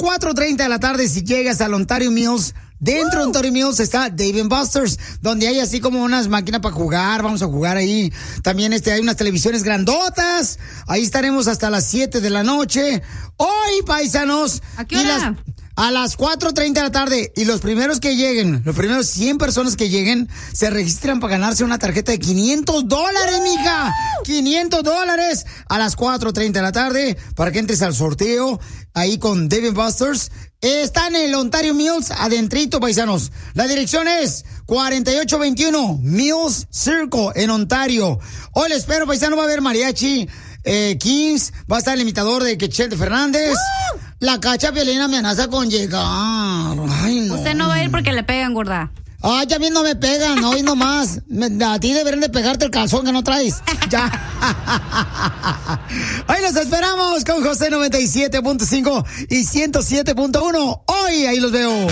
4:30 de la tarde, si llegas al Ontario Mills, dentro de Ontario Mills está Dave & Buster's, donde hay así como unas máquinas para jugar. Vamos a jugar ahí. También hay unas televisiones grandotas. Ahí estaremos hasta las 7 de la noche. Hoy, paisanos. ¿A qué hora? A las 4:30 de la tarde. Y los primeros que lleguen, los primeros 100 personas que lleguen, se registran para ganarse una tarjeta de $500, mija. $500 a las 4:30 de la tarde para que entres al sorteo ahí con Dave & Buster's. Está en el Ontario Mills, adentrito, paisanos. La dirección es 4821 Mills Circle en Ontario. Hoy les espero, paisano, va a haber mariachi, Kings, va a estar el imitador de Chente Fernández. La Cacha Piolina me amenaza con llegar. Ay, no. Usted no va a ir porque le pegan, gorda. Ay, ya bien no me pegan, hoy nomás. A ti deberían de pegarte el calzón que no traes. Ya. Ahí los esperamos con José 97.5 y 107.1. Hoy ahí los veo.